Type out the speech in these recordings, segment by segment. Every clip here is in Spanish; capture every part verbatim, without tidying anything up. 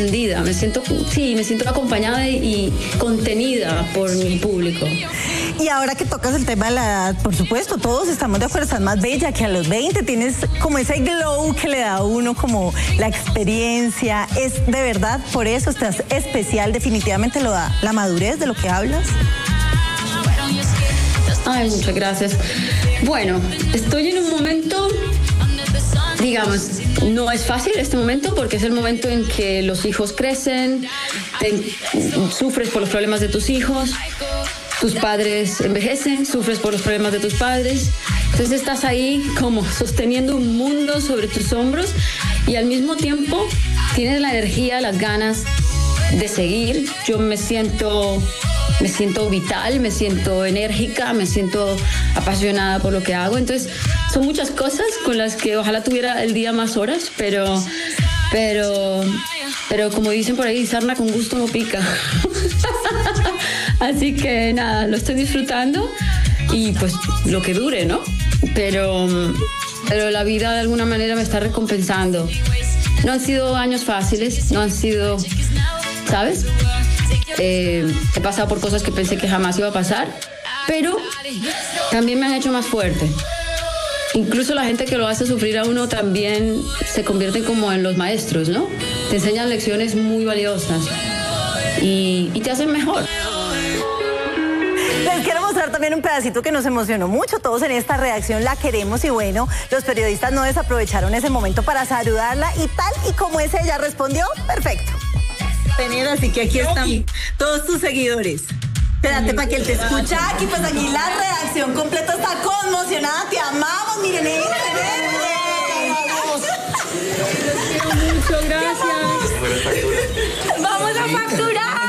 entendida, me siento, sí, me siento acompañada y contenida por mi público. Y ahora que tocas el tema de la edad, por supuesto, todos estamos de acuerdo, estás más bella que a los veinte, tienes como ese glow que le da a uno, como la experiencia, es de verdad, por eso estás especial, definitivamente lo da la madurez de lo que hablas. Ay, muchas gracias. Bueno, estoy en un momento, digamos, no es fácil este momento porque es el momento en que los hijos crecen, te, sufres por los problemas de tus hijos, tus padres envejecen, sufres por los problemas de tus padres, entonces estás ahí como sosteniendo un mundo sobre tus hombros y al mismo tiempo tienes la energía, las ganas de seguir. Yo me siento, me siento vital, me siento enérgica, me siento apasionada por lo que hago, entonces son muchas cosas con las que ojalá tuviera el día más horas, pero, pero, pero como dicen por ahí, sarna con gusto no pica. Así que nada, lo estoy disfrutando y pues lo que dure, ¿no? Pero, pero la vida de alguna manera me está recompensando. No han sido años fáciles, no han sido, ¿sabes? Eh, he pasado por cosas que pensé que jamás iba a pasar, pero también me han hecho más fuerte. Incluso la gente que lo hace sufrir a uno también se convierte como en los maestros, ¿no? Te enseñan lecciones muy valiosas y, y te hacen mejor. Les quiero mostrar también un pedacito que nos emocionó mucho. Todos en esta redacción la queremos y bueno, los periodistas no desaprovecharon ese momento para saludarla y tal y como es ella respondió, perfecto. Tenida, así que aquí están todos tus seguidores. Espérate para que él te escuche aquí, pues aquí la redacción completa está conmocionada, te amamos, miren, miren, miren. Muchas gracias. Vamos a facturar.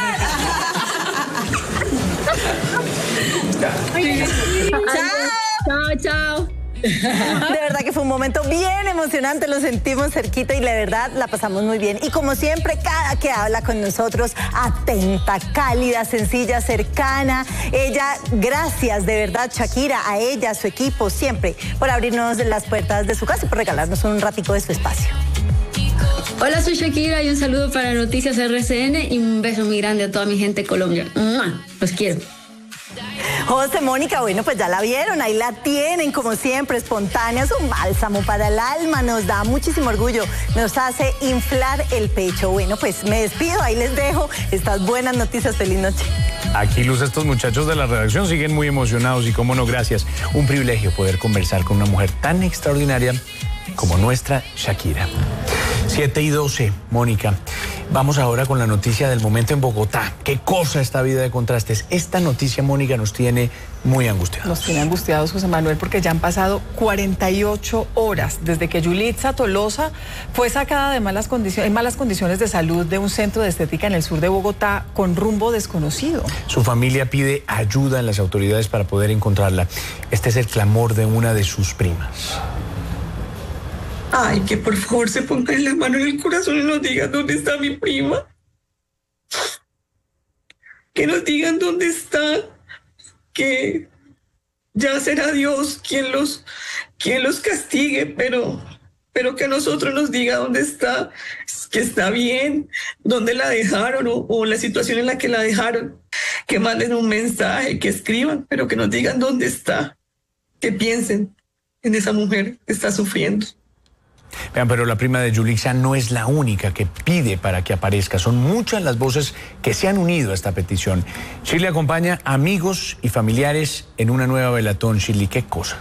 Chao, chao. De verdad que fue un momento bien emocionante, lo sentimos cerquita y la verdad la pasamos muy bien. Y como siempre, cada que habla con nosotros, atenta, cálida, sencilla, cercana. Ella, gracias de verdad, Shakira, a ella, a su equipo, siempre por abrirnos las puertas de su casa y por regalarnos un ratico de su espacio. Hola, soy Shakira y un saludo para Noticias R C N y un beso muy grande a toda mi gente de Colombia. Los quiero. José, Mónica, bueno, pues ya la vieron, ahí la tienen, como siempre, espontánea, es un bálsamo para el alma, nos da muchísimo orgullo, nos hace inflar el pecho. Bueno, pues me despido, ahí les dejo estas buenas noticias, feliz noche. Aquí, Luz, estos muchachos de la redacción siguen muy emocionados y cómo no, gracias. Un privilegio poder conversar con una mujer tan extraordinaria como nuestra Shakira. siete y doce, Mónica. Vamos ahora con la noticia del momento en Bogotá. Qué cosa esta vida de contrastes. Esta noticia, Mónica, nos tiene muy angustiados. Nos tiene angustiados, José Manuel, porque ya han pasado cuarenta y ocho horas desde que Yulitza Tolosa fue sacada de malas condiciones, en malas condiciones de salud de un centro de estética en el sur de Bogotá con rumbo desconocido. Su familia pide ayuda en las autoridades para poder encontrarla. Este es el clamor de una de sus primas. Ay, que por favor se pongan la mano en el corazón y nos digan dónde está mi prima. Que nos digan dónde está, que ya será Dios quien los, quien los castigue, pero, pero que a nosotros nos diga dónde está, que está bien, dónde la dejaron o, o la situación en la que la dejaron. Que manden un mensaje, que escriban, pero que nos digan dónde está, que piensen en esa mujer que está sufriendo. Vean, pero la prima de Yulitza no es la única que pide para que aparezca. Son muchas las voces que se han unido a esta petición. Shirley acompaña a amigos y familiares en una nueva velatón. Shirley, ¿qué cosa?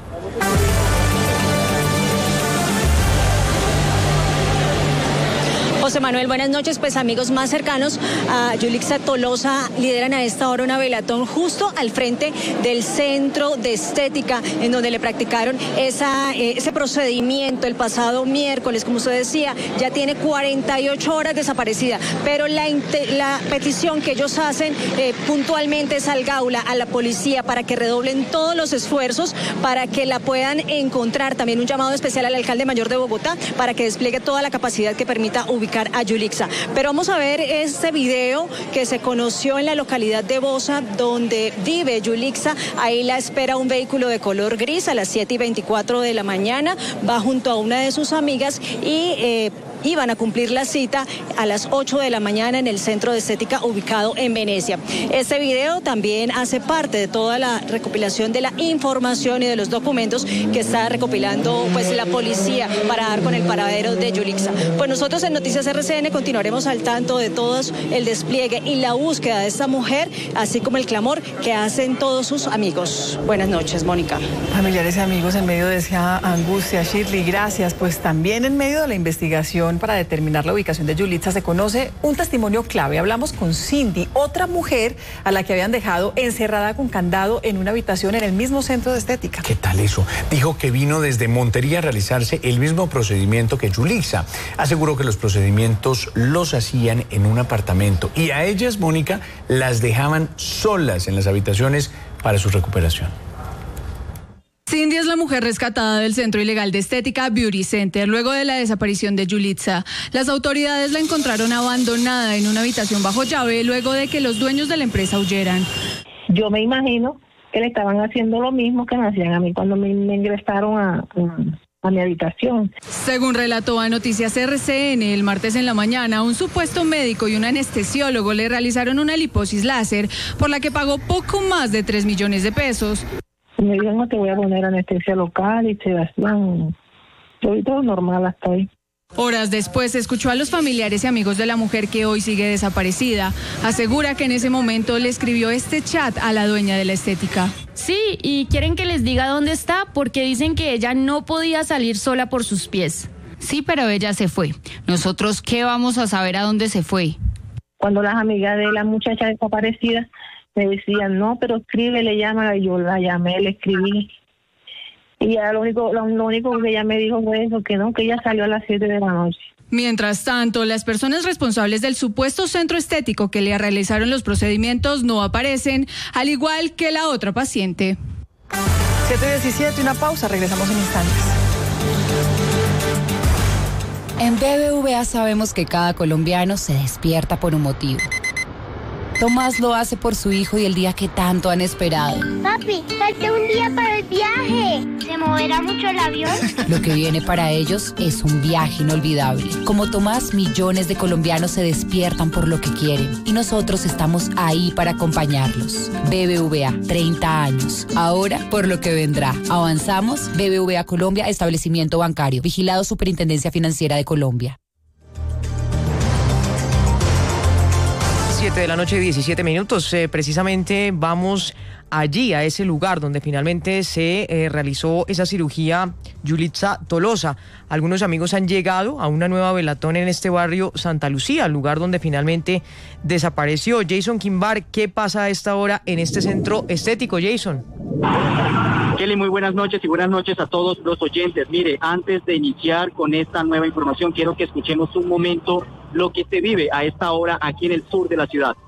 José Manuel, buenas noches. Pues amigos más cercanos a Yulitza Tolosa lideran a esta hora una velatón justo al frente del centro de estética en donde le practicaron esa, eh, ese procedimiento el pasado miércoles. Como usted decía, ya tiene cuarenta y ocho horas desaparecida, pero la, la petición que ellos hacen eh, puntualmente es al Gaula, a la policía, para que redoblen todos los esfuerzos para que la puedan encontrar. También un llamado especial al alcalde mayor de Bogotá para que despliegue toda la capacidad que permita ubicar a Yulitza. Pero vamos a ver este video que se conoció en la localidad de Bosa, donde vive Yulitza. Ahí la espera un vehículo de color gris a las siete y veinticuatro de la mañana. Va junto a una de sus amigas y eh, iban a cumplir la cita a las ocho de la mañana en el centro de estética ubicado en Venecia. Este video también hace parte de toda la recopilación de la información y de los documentos que está recopilando pues la policía para dar con el paradero de Yulixa. Pues nosotros en Noticias R C N continuaremos al tanto de todo el despliegue y la búsqueda de esta mujer, así como el clamor que hacen todos sus amigos. Buenas noches, Mónica. Familiares y amigos en medio de esa angustia, Shirley, gracias. Pues también en medio de la investigación para determinar la ubicación de Yulixa se conoce un testimonio clave. Hablamos con Cindy, otra mujer a la que habían dejado encerrada con candado en una habitación en el mismo centro de estética. ¿Qué tal eso? Dijo que vino desde Montería a realizarse el mismo procedimiento que Yulixa. Aseguró que los procedimientos los hacían en un apartamento y a ellas, Mónica, las dejaban solas en las habitaciones para su recuperación. Cindy es la mujer rescatada del centro ilegal de estética Beauty Center luego de la desaparición de Yulixa. Las autoridades la encontraron abandonada en una habitación bajo llave luego de que los dueños de la empresa huyeran. Yo me imagino que le estaban haciendo lo mismo que me hacían a mí cuando me, me ingresaron a, a, a mi habitación. Según relató a Noticias R C N el martes en la mañana, un supuesto médico y un anestesiólogo le realizaron una liposis láser por la que pagó poco más de tres millones de pesos. Me dijeron, no te voy a poner anestesia local y te hacían, yo vi todo normal hasta ahí. Horas después escuchó a los familiares y amigos de la mujer que hoy sigue desaparecida. Asegura que en ese momento le escribió este chat a la dueña de la estética. Sí, y quieren que les diga dónde está porque dicen que ella no podía salir sola por sus pies. Sí, pero ella se fue. ¿Nosotros qué vamos a saber a dónde se fue? Cuando las amigas de la muchacha desaparecida me decían, no, pero escríbele, llámala, y yo la llamé, le escribí. Y ya lo único, lo, lo único que ella me dijo fue eso, que no, que ella salió a las siete de la noche. Mientras tanto, las personas responsables del supuesto centro estético que le realizaron los procedimientos no aparecen, al igual que la otra paciente. siete diecisiete, una pausa, regresamos en instantes. En B B V A sabemos que cada colombiano se despierta por un motivo. Tomás lo hace por su hijo y el día que tanto han esperado. Papi, falta un día para el viaje. ¿Se moverá mucho el avión? Lo que viene para ellos es un viaje inolvidable. Como Tomás, millones de colombianos se despiertan por lo que quieren y nosotros estamos ahí para acompañarlos. B B V A, treinta años. Ahora, por lo que vendrá. Avanzamos. B B V A Colombia, establecimiento bancario. Vigilado Superintendencia Financiera de Colombia. siete de la noche, diecisiete minutos. Eh, precisamente vamos allí, a ese lugar donde finalmente se eh, realizó esa cirugía Yulixa Tolosa. Algunos amigos han llegado a una nueva velatón en este barrio Santa Lucía, el lugar donde finalmente desapareció. Jason Quimbar, ¿qué pasa a esta hora en este centro estético, Jason? Kelly, muy buenas noches y buenas noches a todos los oyentes. Mire, antes de iniciar con esta nueva información, quiero que escuchemos un momento lo que se vive a esta hora aquí en el sur de la ciudad.